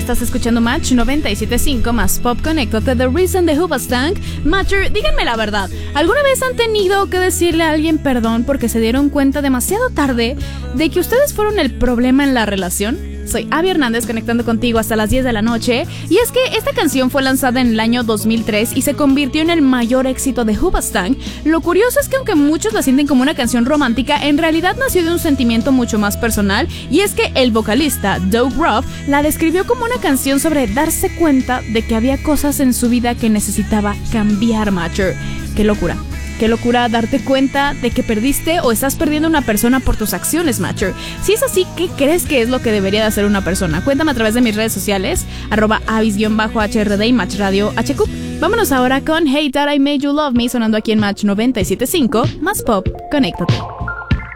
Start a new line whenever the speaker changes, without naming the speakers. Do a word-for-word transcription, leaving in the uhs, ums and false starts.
estás escuchando Match noventa y siete punto cinco más Pop. Conéctate, The Reason de Hoobastank. Matcher, díganme la verdad, ¿alguna vez han tenido que decirle a alguien perdón porque se dieron cuenta demasiado tarde de que ustedes fueron el problema en la relación? Soy Abby Hernández, conectando contigo hasta las diez de la noche. Y es que esta canción fue lanzada en el año dos mil tres y se convirtió en el mayor éxito de Hoobastank. Lo curioso es que aunque muchos la sienten como una canción romántica, en realidad nació de un sentimiento mucho más personal. Y es que el vocalista Doug Ruff la describió como una canción sobre darse cuenta de que había cosas en su vida que necesitaba cambiar, Matcher. ¡Qué locura! Qué locura darte cuenta de que perdiste o estás perdiendo una persona por tus acciones, Matcher. Si es así, ¿qué crees que es lo que debería de hacer una persona? Cuéntame a través de mis redes sociales, arroba avis-H R D y Match Radio H Q. Vámonos ahora con Hey That I Made You Love Me, sonando aquí en Match noventa y siete punto cinco, más Pop. Conéctate.